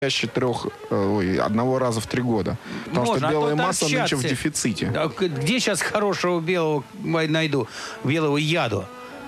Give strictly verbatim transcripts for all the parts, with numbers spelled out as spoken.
чаще трех, ой, одного раза в три года. Потому Можно, что а белая то масса торчаться. нынче в дефиците. А где сейчас хорошего белого найду? Белого яду?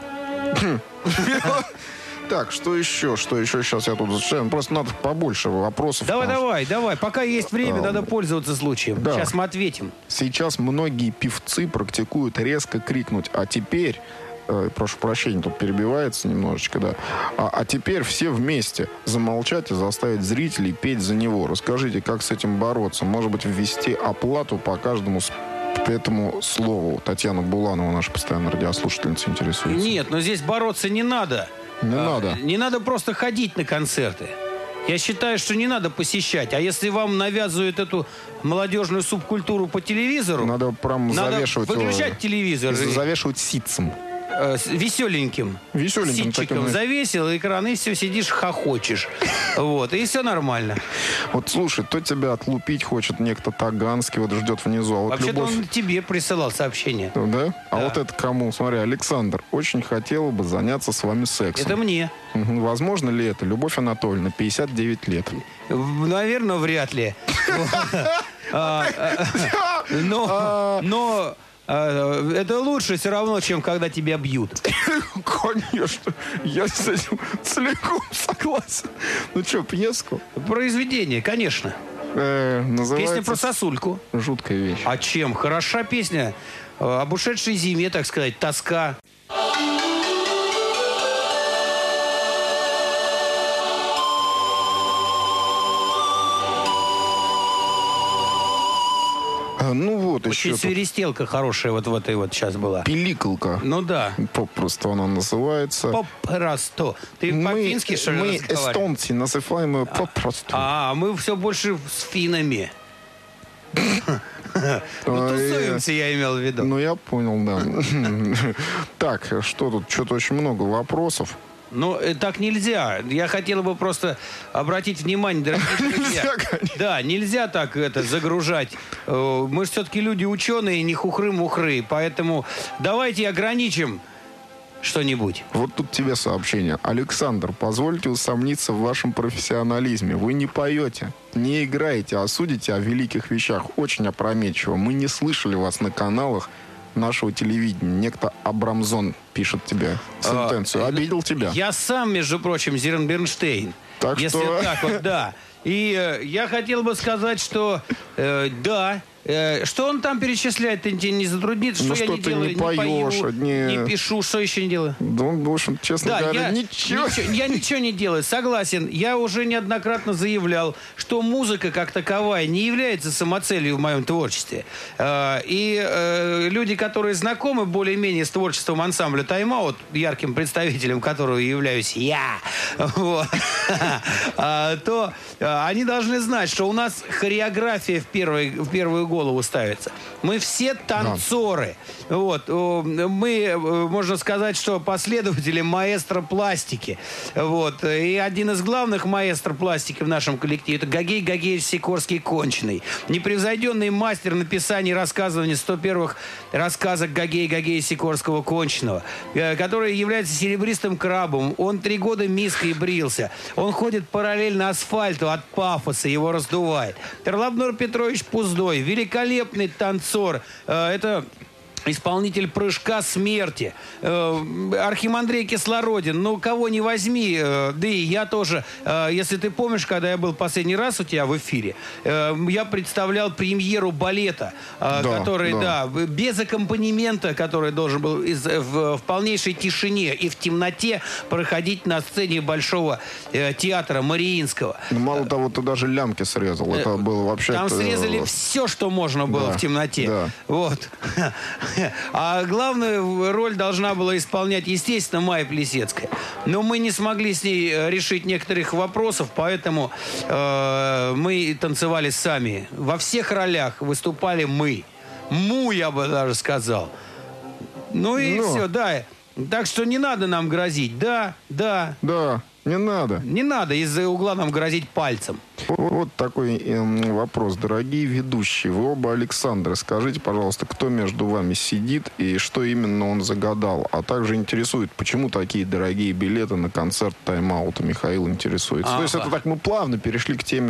Так, что еще? Что еще сейчас я тут зачитаю? Просто надо побольше вопросов. Давай, потому давай, давай. Пока есть время, А, надо пользоваться случаем. да. Сейчас мы ответим. что Сейчас многие певцы практикуют резко крикнуть. А теперь... э, прошу прощения, тут перебивается немножечко, да. А, а теперь все вместе замолчать и заставить зрителей петь за него. Расскажите, как с этим бороться? Может быть, ввести оплату по каждому с- этому слову? Татьяна Буланова, наша постоянная радиослушательница, интересуется. Нет, но здесь бороться не надо. Не А, надо. Не надо просто ходить на концерты. Я считаю, что не надо посещать. А если вам навязывают эту молодежную субкультуру по телевизору, Надо прям надо завешивать его- выключать телевизор. и, Завешивать ситцем. э, с веселеньким. Веселеньким Ситчиком таким, завесил экран, и все, сидишь, хохочешь. Вот, и все нормально. Вот слушай, то тебя отлупить хочет некто Таганский, вот ждет внизу. А вот Вообще-то любовь... он тебе присылал сообщение. Да? А Да. вот это кому? Смотри, Александр, очень хотела бы заняться с вами сексом. Это мне. Мгм. Возможно ли это? Любовь Анатольевна, пятьдесят девять лет. Наверное, вряд ли. А, а, Но, но а, это лучше все равно, чем когда тебя бьют. Конечно, я с этим целиком согласен. Ну что, пьеску? Произведение, конечно. Э, называется Песня про сосульку. «Жуткая вещь». А чем? Хороша песня. э, Об ушедшей зиме, так сказать, тоска. А, ну вот Очень еще тут свиристелка хорошая вот в этой вот сейчас была. пиликалка. Ну да. Попросту она называется. Попросту. Ты Мы, по-фински, что ли, мы разговариваешь? эстонцы, называем ее попросту. А, мы все больше с финами. Ну, А, тусуемся, я имел в виду. Ну, я понял, да. Так, что тут? Что-то очень много вопросов. Ну, э, так нельзя. Я хотел бы просто обратить внимание, дорогие друзья. Нельзя, конечно. Да, нельзя так это загружать. Э, Мы же все-таки люди ученые, не хухры-мухры. Поэтому давайте ограничим что-нибудь. Вот тут тебе сообщение. Александр, позвольте усомниться в вашем профессионализме. Вы не поете, не играете, а судите о великих вещах. Очень опрометчиво. Мы не слышали вас на каналах нашего телевидения. Некто Абрамзон пишет тебе сентенцию. Обидел тебя. Я сам, между прочим, Зернбернштейн. Так Если что- так вот, да. И э, я хотел бы сказать, что э, да, э, что он там перечисляет, ты тебе не затруднит, что Ну, я что не ты делаю, не не, поешь, пою, не- не пишу, что еще не делаю? Да, он, в общем, честно Да, говоря, я ничего. я ничего не делаю, согласен. Я уже неоднократно заявлял, что музыка как таковая не является самоцелью в моем творчестве. Э, И э, люди, которые знакомы более-менее с творчеством ансамбля «Тайм-аут», ярким представителем которого являюсь я, вот, а, то а, они должны знать, что у нас хореография в, первой, в первую голову ставится. Мы все танцоры. Вот. О, Мы, э, можно сказать, что последователи маэстро пластики. Вот. И один из главных маэстро пластики в нашем коллективе — это Гагей Гагеевич Сикорский Конченый. Непревзойденный мастер написания и рассказывания сто первых рассказок Гагея Гагея Сикорского Конченого, э, который является серебристым крабом. Он три года миской брился. Он ходит параллельно асфальту от пафоса, его раздувает. Терлабнур Петрович Пуздой, великолепный танцор. Э, Это исполнитель прыжка смерти. Э, Архимандрей Кислородин. Ну, кого не возьми. э, Да и я тоже. Э, Если ты помнишь, когда я был последний раз у тебя в эфире, э, я представлял премьеру балета, э, Да, который, да. да, без аккомпанемента, который должен был из- в, в полнейшей тишине и в темноте проходить на сцене Большого э, театра Мариинского. Ну, мало того, ты даже лямки срезал. Это было вообще... Там срезали все, что можно было Да, в темноте. да. Вот. А главную роль должна была исполнять, естественно, Майя Плесецкая. Но мы не смогли с ней э, решить некоторых вопросов, поэтому э, мы танцевали сами. Во всех ролях выступали мы. Му, я бы даже сказал. Ну и Ну. все, да. Так что не надо нам грозить. Да, да. Да, не надо. Не надо из-за угла нам грозить пальцем. Вот такой эм, вопрос. Дорогие ведущие, вы оба Александры. Скажите, пожалуйста, кто между вами сидит и что именно он загадал? А также интересует, почему такие дорогие билеты на концерт «Тайм-аута»? Михаил интересуется. Ага. То есть это так мы плавно перешли к теме